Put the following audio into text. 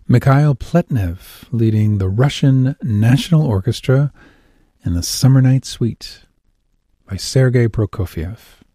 Mikhail Pletnev leading the Russian National Orchestra in the Summer Night Suite by Sergei Prokofiev.